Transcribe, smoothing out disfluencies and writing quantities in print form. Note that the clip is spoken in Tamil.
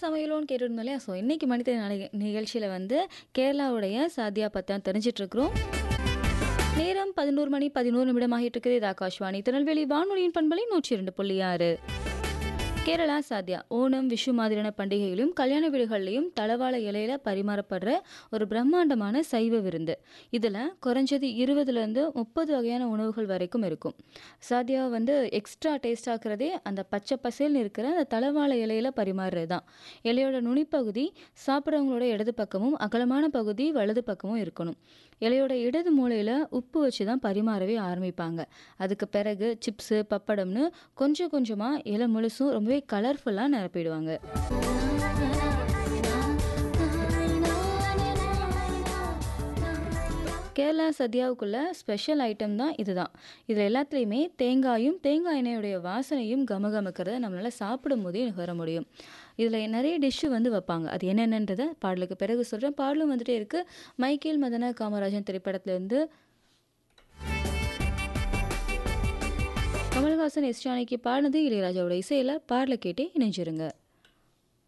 சமையலும்னு கேட்டுருந்தோம் இல்லையா? ஸோ இன்னைக்கு மனித நிகழ்ச்சியில வந்து கேரளாவுடைய சாதியா பத்தி தான் தெரிஞ்சுட்டு இருக்கிறோம். நேரம் 11 மணி 11 நிமிடம் ஆகிட்டு இருக்குது. இது ஆகாஷ்வாணி திருநெல்வேலி வானொலியின் பண்பலை 102.6. கேரளா சாத்யா ஓணம், விஷு மாதிரியான பண்டிகைகளிலும் கல்யாண வீடுகள்லையும் தளவாழ இலையில பரிமாறப்படுற ஒரு பிரம்மாண்டமான சைவ விருந்து. இதில் குறைஞ்சது 20லேருந்து 30 வகையான உணவுகள் வரைக்கும் இருக்கும். சாத்யாவை வந்து எக்ஸ்ட்ரா டேஸ்ட் ஆக்குறதே அந்த பச்சை பசேல்னு இருக்கிற அந்த தளவாழ இலையில பரிமாறுறது தான். இலையோட நுனிப்பகுதி சாப்பிட்றவங்களோட இடது பக்கமும் அகலமான பகுதி வலது பக்கமும் இருக்கணும். இலையோட இடது மூலையில் உப்பு வச்சு தான் பரிமாறவே ஆரம்பிப்பாங்க. அதுக்கு பிறகு சிப்ஸு, பப்படம்னு கொஞ்சம் கொஞ்சமாக இலை முழுசும் ரொம்பவே கலர்ஃபுல்லாக நிரப்பிடுவாங்க. கேரளா சத்யாவுக்குள்ள ஸ்பெஷல் ஐட்டம் தான் இதுதான். இதில் எல்லாத்துலேயுமே தேங்காயும் தேங்காய் எண்ணெயுடைய வாசனையும் கமகமக்கிறத நம்மளால் சாப்பிடும் போதே நுகர முடியும். இதில் நிறைய டிஷ்ஷு வந்து வைப்பாங்க. அது என்னென்னன்றதை பாடலுக்கு பிறகு சொல்கிறேன். பாடலும் வந்துட்டே இருக்குது. மைக்கேல் மதன காமராஜன் திரைப்படத்திலேருந்து கமல்ஹாசன், எஸ் ஜானகி பாடினது இளையராஜாவோட இசையில். பாடலை கேட்டே இணைஞ்சிருங்க.